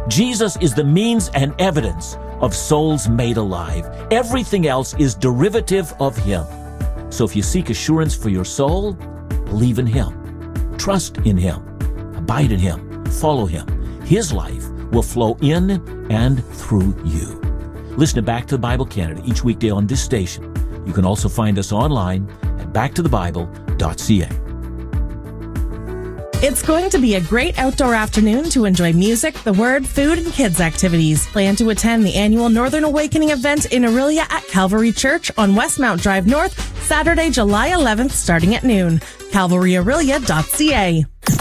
Jesus is the means and evidence of souls made alive. Everything else is derivative of Him. So if you seek assurance for your soul, believe in Him. Trust in Him. Abide in Him. Follow Him. His life will flow in and through you. Listen to Back to the Bible Canada each weekday on this station. You can also find us online at backtothebible.ca. It's going to be a great outdoor afternoon to enjoy music, the Word, food, and kids activities. Plan to attend the annual Northern Awakening event in Orillia at Calvary Church on Westmount Drive North, Saturday, July 11th, starting at noon. CalvaryOrillia.ca.